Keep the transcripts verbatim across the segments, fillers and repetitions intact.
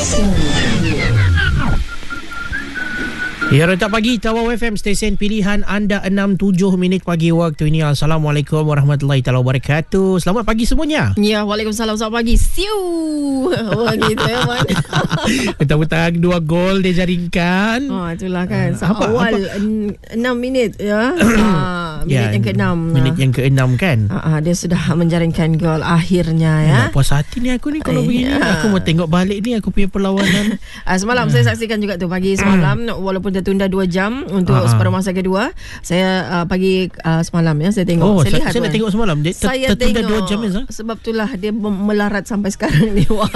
Ya, Rentak Pagi, Tawau F M, stesen pilihan anda. Enam tujuh minit pagi waktu ini. Assalamualaikum warahmatullahi taala wabarakatuh. Selamat pagi semuanya. Ya, Waalaikumsalam. Selamat pagi. Siu. Oh, gitu ya, Man. Betang-betang dua gol dia jaringkan. Oh, itulah kan. Uh, apa, awal apa? enam minit ya. ah, minit ya, yang keenam. Minit yang keenam kan. Ah, ah, dia sudah menjaringkan gol akhirnya ya. Nak puas hati ni aku ni kalau Ay, begini. ya. Aku mau tengok balik ni aku punya perlawanan. ah, semalam saya saksikan juga tu pagi semalam walaupun tertunda dua jam untuk Ah, ah. separuh masa kedua. Saya uh, pagi uh, semalam ya saya tengok. Oh, saya saya, lihat saya nak Man. tengok semalam. Dia ter, Saya tertunda tengok dua jam ya. sebab itulah dia melarat sampai sekarang ni. Wah.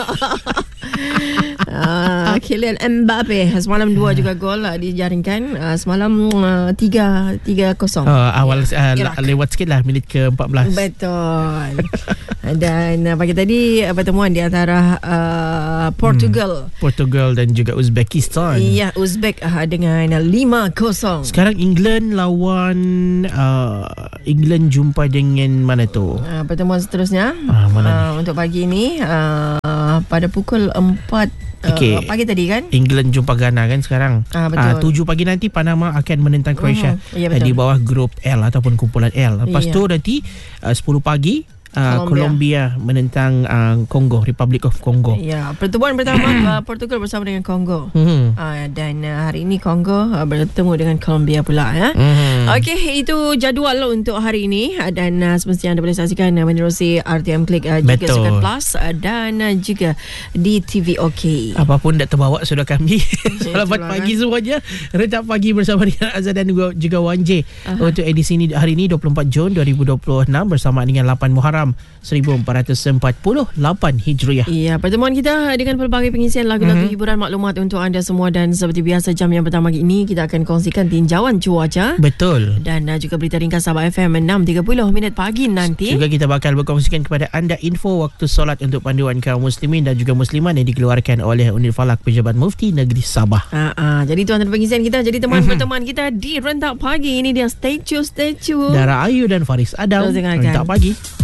Uh, Kylian Mbappe semalam dua juga gol uh, dijaringkan. Uh, semalam uh, tiga tiga kosong. Uh, awal uh, Iraq. lewat sikit lah minit ke empat belas. Betul. Dan uh, pagi tadi uh, pertemuan di antara uh, Portugal. Hmm. Portugal dan juga Uzbekistan. Ya, Uzbek uh, dengan lima kosong. Sekarang England lawan uh, England jumpa dengan mana tu? Uh, pertemuan seterusnya Ah, mana uh, untuk pagi ini uh, pada pukul empat uh, Okey. pagi tadi kan. England jumpa Ghana kan sekarang. Ah, betul. Ah, tujuh pagi nanti Panama akan menentang Croatia. Uh-huh. Ya, uh, betul. di bawah grup L ataupun kumpulan L. Lepas Ya. tu nanti uh, sepuluh pagi uh, Colombia. Colombia. menentang uh, Congo, Republic of Congo. Ya, pertemuan pertama uh, Portugal bersama dengan Congo. Hmm. Uh, dan uh, hari ini Congo uh, bertemu dengan Colombia pula ya. Hmm. Okey, itu jadual untuk hari ini uh, dan uh, semestinya anda boleh saksikan uh, menerusi R T M Click uh, juga Betul. Sukan Plus uh, dan uh, juga di T V OK. Apapun dah terbawa sudah kami. Selamat itulah pagi kan. semuanya. Rentak Pagi bersama dengan Azad dan juga, juga Wan J. Aha. Untuk edisi ini hari ini dua puluh empat Jun dua ribu dua puluh enam bersama dengan lapan Muharram seribu empat ratus empat puluh lapan Hijriah. Ya, pertemuan kita dengan pelbagai pengisian lagu-lagu Mhm. hiburan maklumat untuk anda semua dan seperti biasa jam yang pertama ini kita akan kongsikan tinjauan cuaca Betul. dan uh, juga berita ringkas Sabah F M enam tiga puluh minit pagi nanti. Juga kita bakal berkongsikan kepada anda info waktu solat untuk panduan kaum muslimin dan juga muslimat yang dikeluarkan oleh Unit Falak Pejabat Mufti Negeri Sabah. Ah, ah, jadi tu antara pengisian kita. Jadi teman pertemuan kita di Rentak Pagi ini dia Stay Tune, Stay Tune. Dara Ayu dan Faris Adam. Terus dengarkan. Rentak Pagi.